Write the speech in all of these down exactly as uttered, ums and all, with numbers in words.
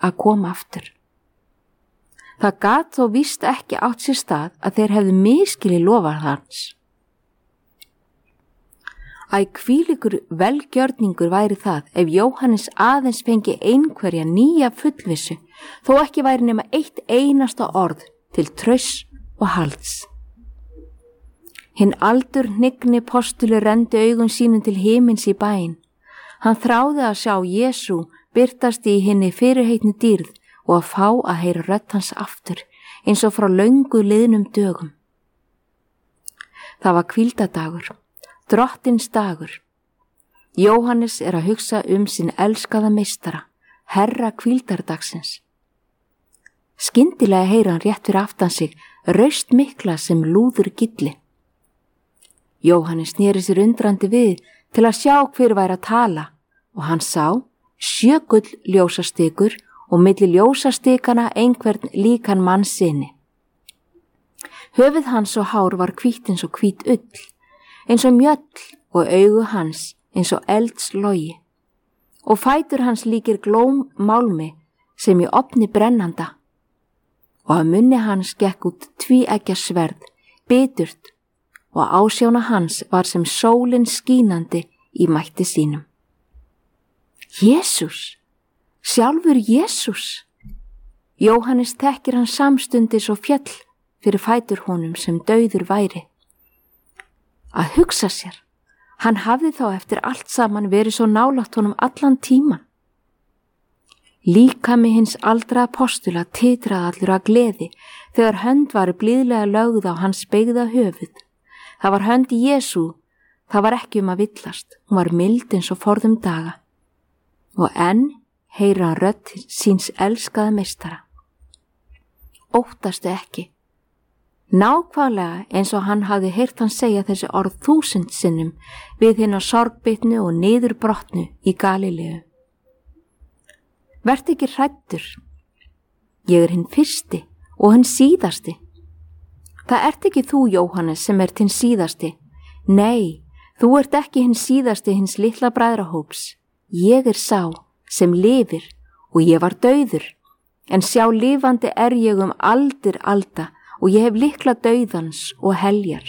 að koma aftur. Það gat þó víst ekki átt sér stað að þeir hefðu misskilið loforð hans. Æ, hvílíkur velgjörningur væri það ef Jóhannes aðeins fengi einhverja nýja fullvissu, þó ekki væri nema eitt einasta orð til trausts og halds. Hinn aldur hnigni postuli renndi augum sínum til himins í bæinn. Hann þráði að sjá Jesú birtast í hinni fyrirheitnu dýrð og að fá að heyra rödd hans aftur, eins og frá löngu liðnum dögum. Það var hvíldadagur, drottins dagur. Jóhannes er að hugsa um sinn elskaða meistara, herra hvíldardagsins. Skyndilega heyra hann rétt fyrir aftan sig raust mikla sem lúður gilli. Jóhannes sneri sér undrandi við til að sjá hver væri að tala og hann sá sjögull ljósastikur og milli ljósastikana einhvern líkan mann sinni. Höfuð hans og hár var hvítt eins og hvít ull, eins og mjöll og augu hans eins og eldslogi og fætur hans líkir glóm málmi sem í ofni brennanda og að munni hans gekk út tvíeggja sverð, biturt og ásjóna hans var sem sólin skínandi í mætti sínum. Jesús, sjálfur Jesús. Jóhannes þekkir hann samstundis og fjall fyrir fætur honum sem dauður væri. Að hugsa sér, hann hafði þá eftir allt saman verið svo nálægt honum allan tíman. Líkami hins aldra apostula titraði allur að gleði þegar hönd var blíðlega lögð á hans beygða höfuð. Það var hönd í Jesú, það var ekki um að villast, hún var mild eins og forðum daga. Og enn heyra hann rödd síns elskaða meistara. Óttastu ekki. Nákvæmlega eins og hann hafði heyrt hann segja þessi orð þúsund sinnum við hina sorgbitnu og niðurbrotnu í Galileu. Vertu ekki hræddur. Ég er hinn fyrsti og hinn síðasti. Það ert ekki þú, Jóhannes, sem ert hinn síðasti. Nei, þú ert ekki hinn síðasti hins litla bræðrahóps. Ég er sá sem lifir og ég var dauður, en sjá lifandi er ég um aldir alda og ég hef lykla dauðans og heljar.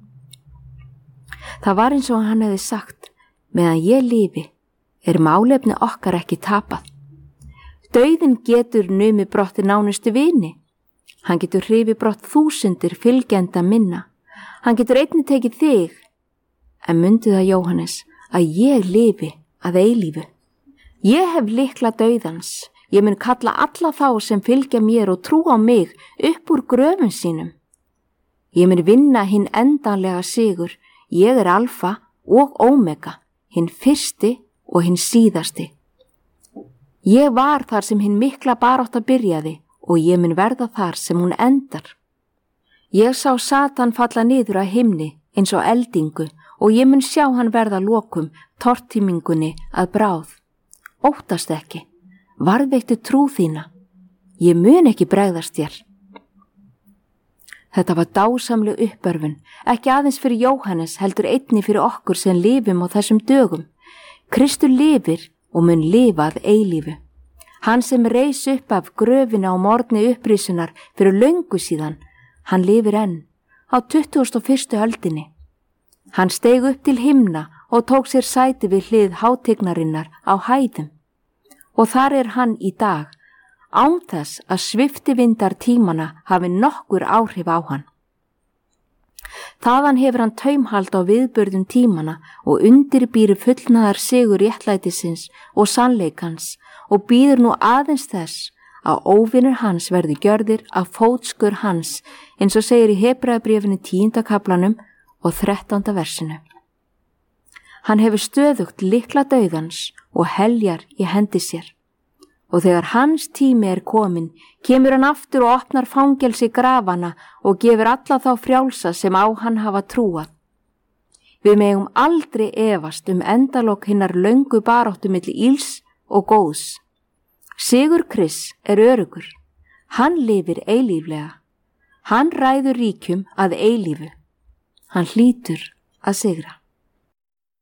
Það var eins og hann hefði sagt, meðan ég lifi, er málefni okkar ekki tapað. Dauðin getur numið brotti nánustu vini. Hann getur hrifið brott þúsundir fylgjenda minna. Hann getur einnig tekið þig. En mundu það, Jóhannes, að ég lifi að eilífu. Ég hef lykla dauðans. Ég mun kalla alla þá sem fylgja mér og trú á mig upp úr gröfum sínum. Ég mun vinna hinn endanlega sigur. Ég er alfa og omega, hinn fyrsti og hinn síðasti. Ég var þar sem hinn mikla barátta byrjaði og ég mun verða þar sem hún endar. Ég sá Satan falla niður að himni eins og eldingu og ég mun sjá hann verða lokum tortímingunni að bráð. Óttast ekki, varðveittu trú þína. Ég mun ekki bregðast þér. Þetta var dásamleg uppörfun, ekki aðeins fyrir Jóhannes heldur einni fyrir okkur sem lifum á þessum dögum. Kristur lifir og mun lifa að eilífu. Hann sem reis upp af gröfina á morgni upprisunar fyrir löngu síðan, hann lifir enn á tuttugasta og fyrstu öldinni. Hann steig upp til himna og tók sér sæti við hlið hátignarinnar á hæðum. Og þar er hann í dag, án þess að sviftivindar tímana hafi nokkur áhrif á hann. Þaðan hefur hann taumhald á viðburðum tímana og undirbýri fullnaðar sigur réttlætisins og sannleikans og býður nú aðeins þess að óvinir hans verði gjörðir af fótskur hans, eins og segir í Hebreabréfinu tíunda kaflanum og þrettánda versinu. Hann hefur stöðugt lykla dauðans og heljar í hendi sér. Og þegar hans tími er komin, kemur hann aftur og opnar fangelsi grafana og gefur alla þá frjálsa sem á hann hafa trúað. Við megum aldrei efast um endalok hinnar löngu baráttu milli ills og góðs. Sigur Krists er örugur. Hann lifir eilíflega. Hann ræður ríkjum að eilífu. Hann hlýtur að sigra.